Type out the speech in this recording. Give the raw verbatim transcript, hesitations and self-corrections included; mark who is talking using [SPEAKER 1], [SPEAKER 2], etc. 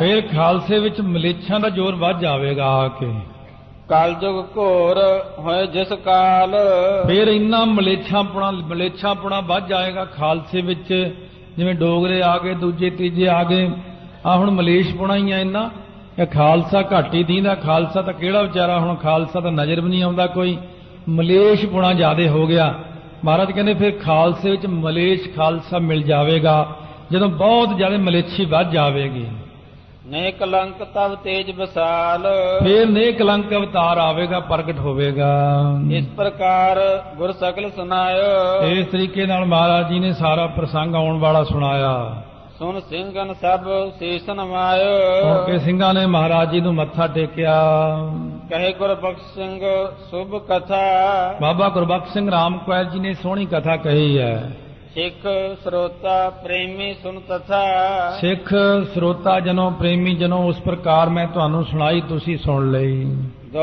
[SPEAKER 1] ਫਿਰ ਖਾਲਸੇ ਵਿੱਚ ਮਲੇਛਾਂ ਦਾ ਜ਼ੋਰ ਵੱਧ ਜਾਵੇਗਾ ਆ ਕੇ।
[SPEAKER 2] ਕਲਯੁਗ ਘੋਰ ਹੋਏ ਜਿਸ ਕਾਲ,
[SPEAKER 1] ਫਿਰ ਇੰਨਾ ਮਲੇਛਾਪੁਣਾ ਮਲੇਛਾਪੁਣਾ ਵੱਧ ਜਾਏਗਾ ਖਾਲਸੇ ਵਿੱਚ। ਜਿਵੇਂ ਡੋਗਰੇ ਆ ਗਏ, ਦੂਜੇ ਤੀਜੇ ਆ ਗਏ, ਆ ਹੁਣ ਮਲੇਸ਼ਪੁਣਾ ਹੀ ਆ ਇੰਨਾ। ਇਹ ਖਾਲਸਾ ਘੱਟ ਹੀ ਦੀਂਦਾ। ਖਾਲਸਾ ਤਾਂ ਕਿਹੜਾ ਵਿਚਾਰਾ, ਹੁਣ ਖਾਲਸਾ ਤਾਂ ਨਜ਼ਰ ਵੀ ਨਹੀਂ ਆਉਂਦਾ ਕੋਈ। ਮਲੇਸ਼ਪੁਣਾ ਜ਼ਿਆਦੇ ਹੋ ਗਿਆ। ਮਹਾਰਾਜ ਕਹਿੰਦੇ ਫਿਰ ਖਾਲਸੇ ਵਿੱਚ ਮਲੇਸ਼ ਖਾਲਸਾ ਮਿਲ ਜਾਵੇਗਾ ਜਦੋਂ ਬਹੁਤ ਜ਼ਿਆਦਾ ਮਲੇਛੀ ਵੱਧ ਜਾਵੇਗੀ।
[SPEAKER 2] ਨੇ ਕਲੰਕ ਤਬ ਤੇਜ ਵਿਸਾਲ,
[SPEAKER 1] ਫਿਰ ਨੇ ਕਲੰਕ ਅਵਤਾਰ ਆਵੇਗਾ, ਪ੍ਰਗਟ ਹੋਵੇਗਾ।
[SPEAKER 2] ਇਸ ਪ੍ਰਕਾਰ ਗੁਰ ਸਕਲ ਸੁਨਾਇਓ,
[SPEAKER 1] ਇਸ ਤਰੀਕੇ ਨਾਲ ਮਹਾਰਾਜ ਜੀ ਨੇ ਸਾਰਾ ਪ੍ਰਸੰਗ ਆਉਣ ਵਾਲਾ ਸੁਣਾਇਆ।
[SPEAKER 2] ਸੁਨ ਸਿੰਘਨ ਸਭ ਸੀਸ ਨਵਾਇਓ,
[SPEAKER 1] ਸੁਣ ਕੇ ਸਿੰਘਾਂ ਨੇ ਮਹਾਰਾਜ ਜੀ ਨੂੰ ਮੱਥਾ ਟੇਕਿਆ।
[SPEAKER 2] ਕਹੇ ਗੁਰਬਖਸ਼ ਸਿੰਘ ਸੁਭ ਕਥਾ,
[SPEAKER 1] ਬਾਬਾ ਗੁਰਬਖਸ਼ ਸਿੰਘ ਰਾਮਕੁਆਲ ਜੀ ਨੇ ਸੋਹਣੀ ਕਥਾ ਕਹੀ ਹੈ।
[SPEAKER 2] ਸਿੱਖ ਸਰੋਤਾ ਪ੍ਰੇਮੀ ਸੁਨ ਤਥਾ,
[SPEAKER 1] ਸਿੱਖ ਸਰੋਤਾ ਜਨੋ ਪ੍ਰੇਮੀ ਜਨੋ ਉਸ ਪ੍ਰਕਾਰ ਮੈਂ ਤੁਹਾਨੂੰ ਸੁਣਾਈ, ਤੁਸੀਂ ਸੁਣ ਲਈ।